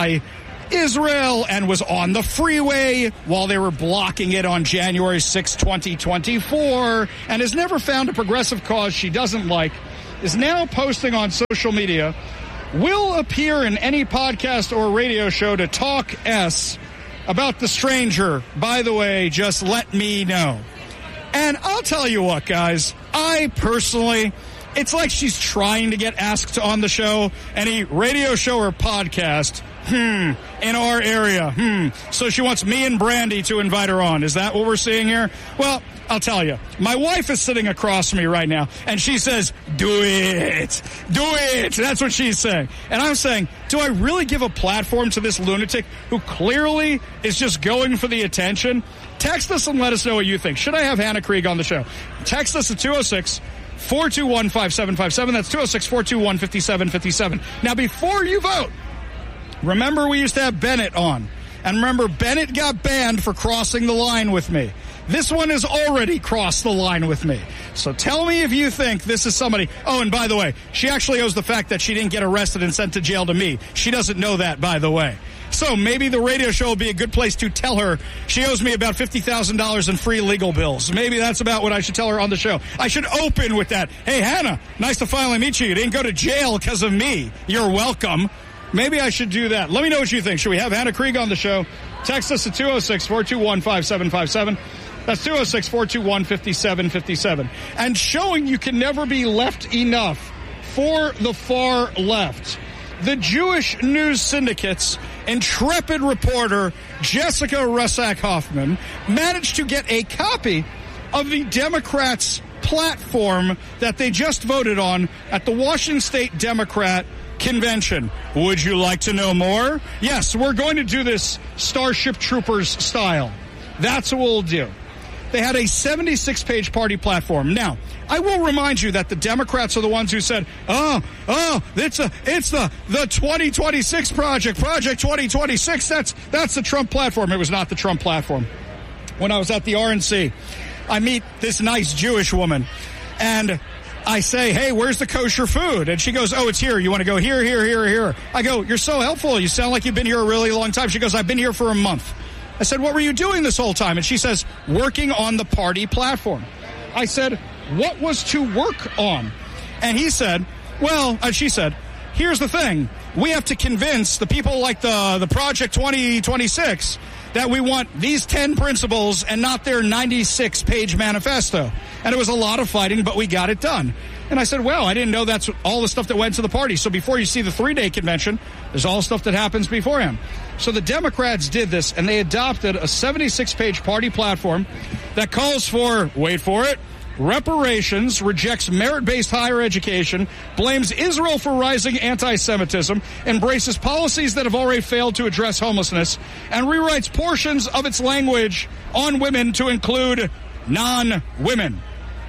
anti-Israel and was on the freeway while they were blocking it on January sixth, twenty twenty-four, and has never found a progressive cause she doesn't like, is now posting on social media, will appear in any podcast or radio show to talk S about the stranger. By the way, just let me know. And I'll tell you what, guys, I personally, it's like she's trying to get asked on the show, any radio show or podcast, hmm, in our area, hmm. So she wants me and Brandy to invite her on. Is that what we're seeing here? Well, I'll tell you, my wife is sitting across from me right now, and she says, do it, do it. That's what she's saying. And I'm saying, do I really give a platform to this lunatic who clearly is just going for the attention? Text us and let us know what you think. Should I have Hannah Krieg on the show? Text us at two oh six, four two one, five seven five seven. That's two oh six, four two one, five seven five seven. Now, before you vote, remember we used to have Bennett on. And remember, Bennett got banned for crossing the line with me. This one has already crossed the line with me. So tell me if you think this is somebody. Oh, and by the way, she actually owes the fact that she didn't get arrested and sent to jail to me. She doesn't know that, by the way. So maybe the radio show will be a good place to tell her she owes me about fifty thousand dollars in free legal bills. Maybe that's about what I should tell her on the show. I should open with that. Hey, Hannah, nice to finally meet you. You didn't go to jail because of me. You're welcome. Maybe I should do that. Let me know what you think. Should we have Hannah Krieg on the show? Text us at two oh six, four two one, five seven five seven. That's two oh six, four two one, five seven five seven. And showing you can never be left enough for the far left. The Jewish News Syndicate's intrepid reporter, Jessica Russack Hoffman, managed to get a copy of the Democrats' platform that they just voted on at the Washington State Democrat Convention. Would you like to know more? Yes, we're going to do this Starship Troopers style. That's what we'll do. They had a seventy-six page party platform. Now, I will remind you that the Democrats are the ones who said, oh, oh, it's a, it's the, the twenty twenty-six project, Project twenty twenty-six. That's, that's the Trump platform. It was not the Trump platform. When I was at the R N C, I meet this nice Jewish woman, and I say, hey, where's the kosher food? And she goes, oh, it's here. You want to go here, here, here, here? I go, you're so helpful. You sound like you've been here a really long time. She goes, I've been here for a month. I said, what were you doing this whole time? And she says, working on the party platform. I said, what was to work on? And he said, well, and she said, here's the thing. We have to convince the people like the, the Project twenty twenty-six that we want these ten principles and not their ninety-six page manifesto. And it was a lot of fighting, but we got it done. And I said, well, I didn't know that's all the stuff that went to the party. So before you see the three-day convention, there's all stuff that happens beforehand. So the Democrats did this, and they adopted a seventy-six page party platform that calls for, wait for it, reparations, rejects merit-based higher education, blames Israel for rising anti-Semitism, embraces policies that have already failed to address homelessness, and rewrites portions of its language on women to include non-women.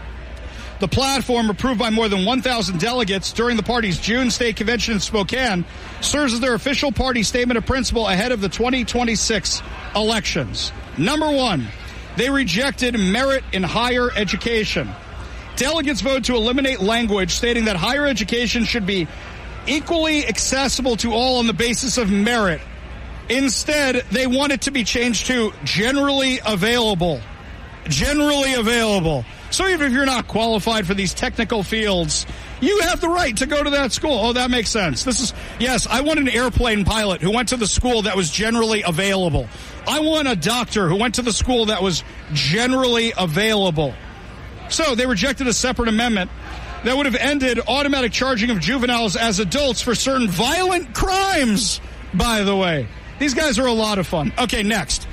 The platform, approved by more than one thousand delegates during the party's June state convention in Spokane, serves as their official party statement of principle ahead of the twenty twenty-six elections. Number one, they rejected merit in higher education. Delegates voted to eliminate language stating that higher education should be equally accessible to all on the basis of merit. Instead, they want it to be changed to generally available. Generally available. So even if you're not qualified for these technical fields, you have the right to go to that school. Oh, that makes sense. This is, yes, I want an airplane pilot who went to the school that was generally available. I want a doctor who went to the school that was generally available. So they rejected a separate amendment that would have ended automatic charging of juveniles as adults for certain violent crimes, by the way. These guys are a lot of fun. Okay, next.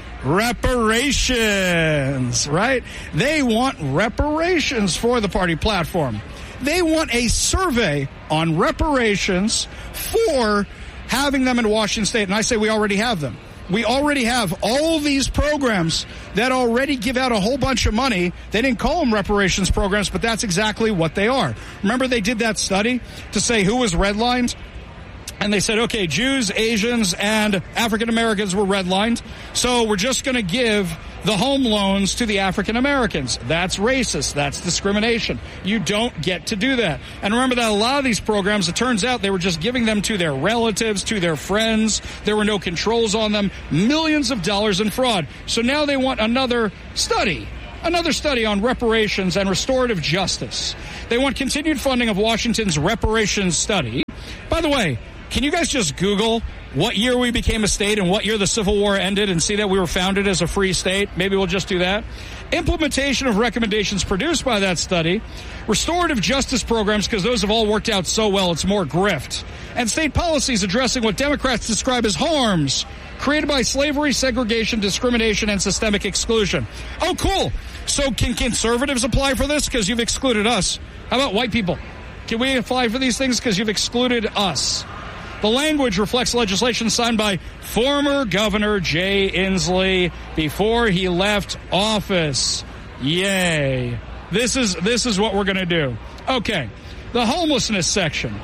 Reparations, right? They want reparations for the party platform. They want a survey on reparations for having them in Washington State. And I say we already have them. We already have all these programs that already give out a whole bunch of money. They didn't call them reparations programs, but that's exactly what they are. Remember they did that study to say who was redlined? And they said, okay, Jews, Asians, and African Americans were redlined, so we're just going to give the home loans to the African Americans. That's racist. That's discrimination. You don't get to do that. And remember that a lot of these programs, it turns out they were just giving them to their relatives, to their friends. There were no controls on them. Millions of dollars in fraud. So now they want another study. Another study on reparations and restorative justice. They want continued funding of Washington's reparations study. By the way, can you guys just Google what year we became a state and what year the Civil War ended and see that we were founded as a free state? Maybe we'll just do that. Implementation of recommendations produced by that study. Restorative justice programs, because those have all worked out so well, it's more grift. And state policies addressing what Democrats describe as harms created by slavery, segregation, discrimination, and systemic exclusion. Oh, cool. So can conservatives apply for this? Because you've excluded us. How about white people? Can we apply for these things? Because you've excluded us. The language reflects legislation signed by former Governor Jay Inslee before he left office. Yay. This is this is what we're going to do. Okay. The homelessness section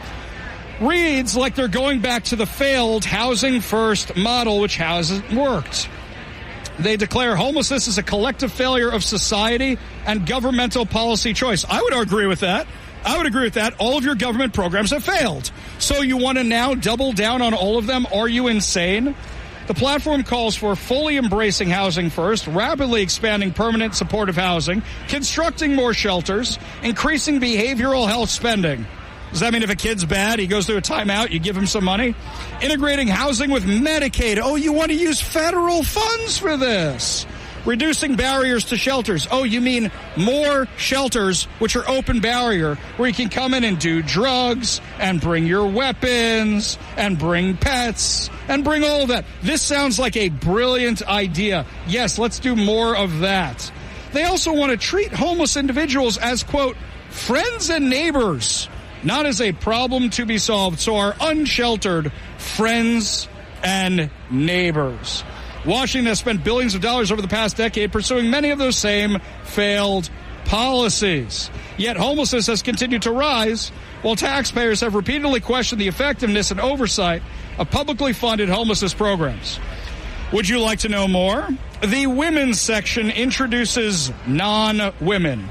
reads like they're going back to the failed housing first model, which hasn't worked. They declare homelessness is a collective failure of society and governmental policy choice. I would agree with that. I would agree with that. All of your government programs have failed. So you want to now double down on all of them? Are you insane? The platform calls for fully embracing housing first, rapidly expanding permanent supportive housing, constructing more shelters, increasing behavioral health spending. Does that mean if a kid's bad, he goes through a timeout, you give him some money? Integrating housing with Medicaid. Oh, you want to use federal funds for this. Reducing barriers to shelters. Oh, you mean more shelters, which are open barrier, where you can come in and do drugs and bring your weapons and bring pets and bring all of that. This sounds like a brilliant idea. Yes, let's do more of that. They also want to treat homeless individuals as, quote, friends and neighbors, not as a problem to be solved. So our unsheltered friends and neighbors. Washington has spent billions of dollars over the past decade pursuing many of those same failed policies. Yet homelessness has continued to rise, while taxpayers have repeatedly questioned the effectiveness and oversight of publicly funded homelessness programs. Would you like to know more? The women's section introduces non-women.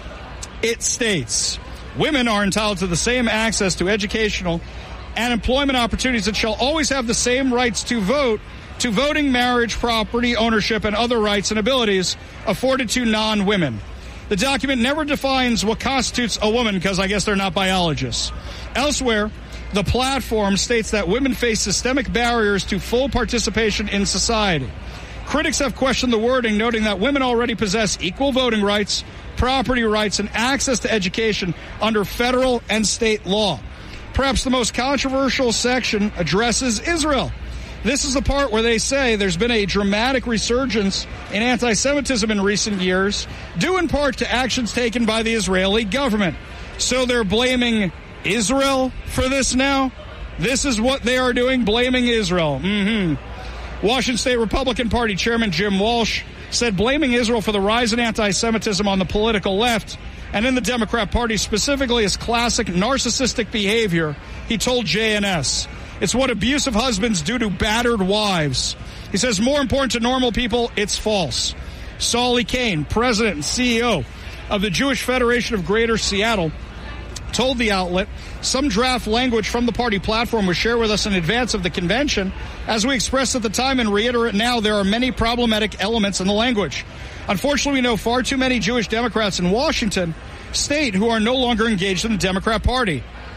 It states, women are entitled to the same access to educational and employment opportunities and shall always have the same rights to vote, to voting, marriage, property, ownership, and other rights and abilities afforded to non-women. The document never defines what constitutes a woman, because I guess they're not biologists. Elsewhere, the platform states that women face systemic barriers to full participation in society. Critics have questioned the wording, noting that women already possess equal voting rights, property rights, and access to education under federal and state law. Perhaps the most controversial section addresses Israel. This is the part where they say there's been a dramatic resurgence in anti-Semitism in recent years, due in part to actions taken by the Israeli government. So they're blaming Israel for this now? This is what they are doing, blaming Israel. Mm-hmm. Washington State Republican Party Chairman Jim Walsh said blaming Israel for the rise in anti-Semitism on the political left and in the Democrat Party specifically is classic narcissistic behavior. He told J N S. It's what abusive husbands do to battered wives. He says, more important to normal people, it's false. Solly Kane, president and C E O of the Jewish Federation of Greater Seattle, told the outlet, some draft language from the party platform was shared with us in advance of the convention. As we expressed at the time and reiterate now, there are many problematic elements in the language. Unfortunately, we know far too many Jewish Democrats in Washington state who are no longer engaged in the Democrat Party.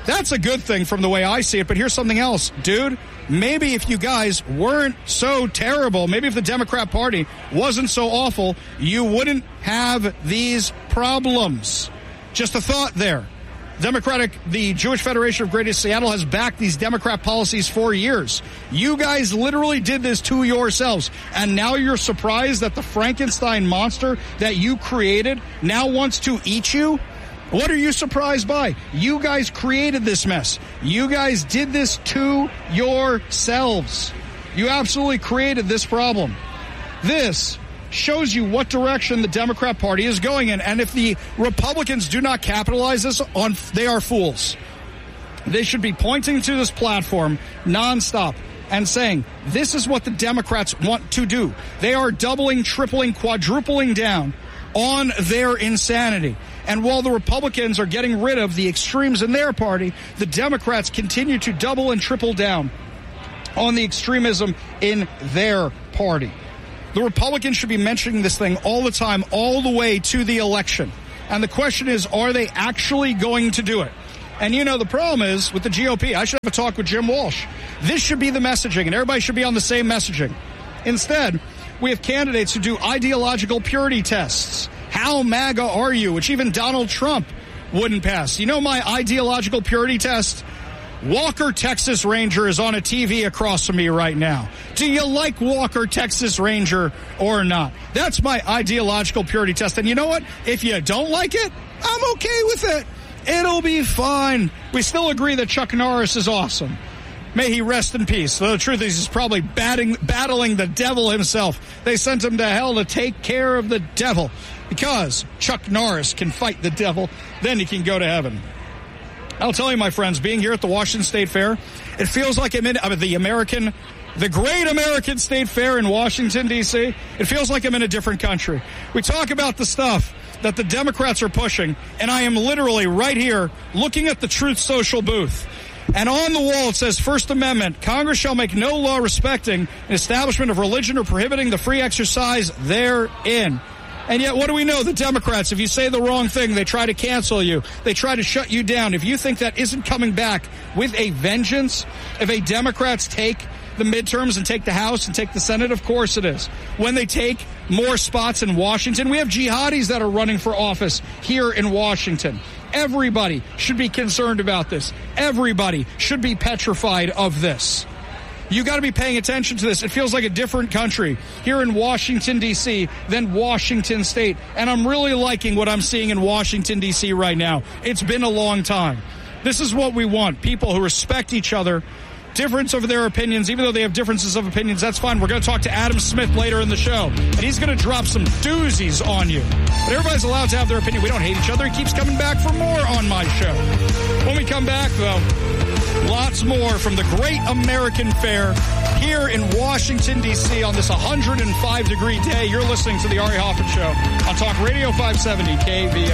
That's a good thing from the way I see it. But here's something else, dude. Maybe if you guys weren't so terrible, maybe if the Democrat Party wasn't so awful, you wouldn't have these problems. Just a thought there. Democratic, the Jewish Federation of Greater Seattle has backed these Democrat policies for years. You guys literally did this to yourselves. And now you're surprised that the Frankenstein monster that you created now wants to eat you? What are you surprised by? You guys created this mess. You guys did this to yourselves. You absolutely created this problem. This shows you what direction the Democrat Party is going in. And if the Republicans do not capitalize this on, they are fools. They should be pointing to this platform nonstop and saying, this is what the Democrats want to do. They are doubling, tripling, quadrupling down on their insanity. And while the Republicans are getting rid of the extremes in their party, the Democrats continue to double and triple down on the extremism in their party. The Republicans should be mentioning this thing all the time, all the way to the election. And the question is, are they actually going to do it? And you know, the problem is with the G O P, I should have a talk with Jim Walsh. This should be the messaging, and everybody should be on the same messaging. Instead, we have candidates who do ideological purity tests. How MAGA are you? Which even Donald Trump wouldn't pass. You know my ideological purity test? Walker, Texas Ranger is on a T V across from me right now. Do you like Walker, Texas Ranger or not? That's my ideological purity test. And you know what? If you don't like it, I'm okay with it. It'll be fine. We still agree that Chuck Norris is awesome. May he rest in peace. Though the truth is he's probably batting, battling the devil himself. They sent him to hell to take care of the devil. Because Chuck Norris can fight the devil, then he can go to heaven. I'll tell you, my friends, being here at the Washington State Fair, it feels like I'm in uh, the American, the great American State Fair in Washington, D C It feels like I'm in a different country. We talk about the stuff that the Democrats are pushing, and I am literally right here looking at the Truth Social booth. And on the wall it says, First Amendment, Congress shall make no law respecting an establishment of religion or prohibiting the free exercise therein. And yet, what do we know? The Democrats, if you say the wrong thing, they try to cancel you. They try to shut you down. If you think that isn't coming back with a vengeance, if a Democrats take the midterms and take the House and take the Senate, of course it is. When they take more spots in Washington, we have jihadis that are running for office here in Washington. Everybody should be concerned about this. Everybody should be petrified of this. You got to be paying attention to this. It feels like a different country here in Washington, D C than Washington State. And I'm really liking what I'm seeing in Washington, D C right now. It's been a long time. This is what we want. People who respect each other, difference of their opinions, even though they have differences of opinions, that's fine. We're going to talk to Adam Smith later in the show, and he's going to drop some doozies on you. But everybody's allowed to have their opinion. We don't hate each other. He keeps coming back for more on my show. When we come back, though, lots more from the Great American Fair here in Washington, D C on this one hundred five degree day. You're listening to the Ari Hoffman Show on Talk Radio five seventy K V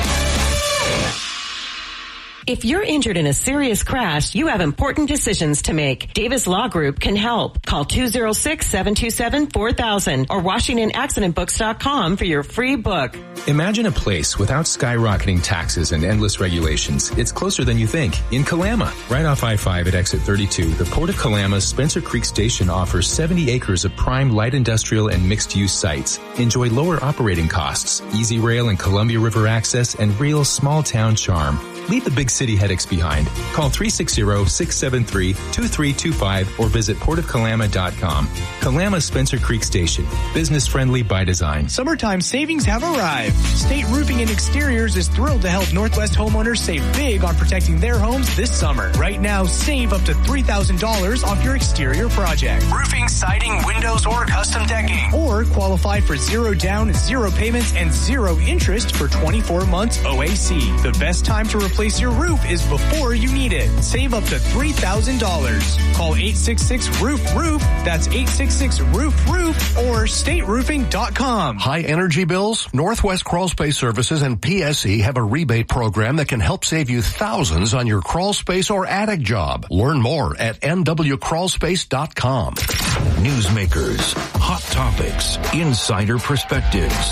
I. If you're injured in a serious crash, you have important decisions to make. Davis Law Group can help. Call two oh six, seven two seven, four thousand or Washington Accident Books dot com for your free book. Imagine a place without skyrocketing taxes and endless regulations. It's closer than you think. In Kalama, right off I five at exit thirty-two, the Port of Kalama's Spencer Creek Station offers seventy acres of prime light industrial and mixed-use sites. Enjoy lower operating costs, easy rail and Columbia River access, and real small-town charm. Leave the big city headaches behind. Call three six zero, six seven three, two three two five or visit port of kalama dot com. Kalama Spencer Creek Station. Business friendly by design. Summertime savings have arrived. State Roofing and Exteriors is thrilled to help Northwest homeowners save big on protecting their homes this summer. Right now, save up to three thousand dollars off your exterior project. Roofing, siding, windows, or custom decking. Or qualify for zero down, zero payments, and zero interest for twenty-four months O A C. The best time to replace Replace your roof is before you need it. Save up to three thousand dollars. Call eight six six, roof roof. That's eight six six, roof roof or state roofing dot com. High energy bills? Northwest Crawl Space Services and P S E have a rebate program that can help save you thousands on your crawl space or attic job. Learn more at n w crawl space dot com. Newsmakers, hot topics, insider perspectives.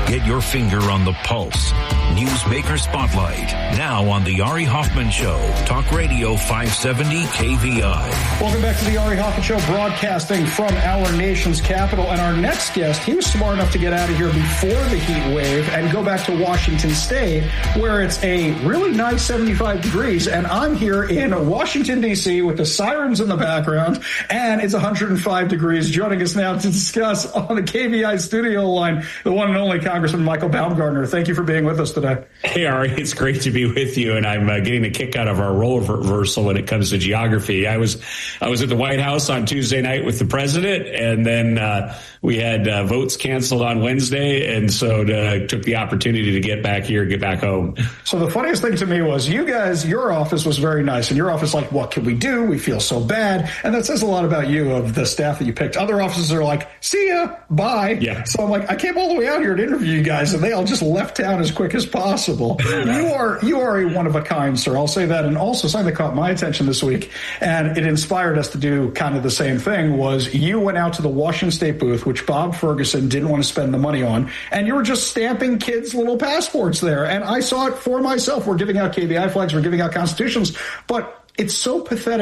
Get your finger on the pulse. Newsmaker Spotlight. Now on the Ari Hoffman Show. Talk Radio five seventy K V I. Welcome back to the Ari Hoffman Show, broadcasting from our nation's capital. And our next guest, he was smart enough to get out of here before the heat wave and go back to Washington State, where it's a really nice seventy-five degrees. And I'm here in Washington, D C with the sirens in the background, and it's one hundred five degrees. Joining us now to discuss on the K V I studio line, the one and only Congressman Michael Baumgartner. Thank you for being with us today. Hey, Ari, it's great to be with you, and I'm uh, getting a kick out of our role reversal when it comes to geography. I was I was at the White House on Tuesday night with the president, and then uh, we had uh, votes canceled on Wednesday, and so uh, took the opportunity to get back here, get back home. So the funniest thing to me was you guys, your office was very nice, and your office like, what can we do? We feel so bad, and that says a lot about you, of the staff that you picked. Other offices are like, see ya, bye. Yeah. So I'm like, I came all the way out here to interview you guys, and they all just left town as quick as possible. You are you are a one of a kind, sir. I'll say that. And also something that caught my attention this week, and it inspired us to do kind of the same thing, was you went out to the Washington State booth, which Bob Ferguson didn't want to spend the money on, and you were just stamping kids' little passports there. And I saw it for myself. We're giving out K V I flags, we're giving out constitutions, but it's so pathetic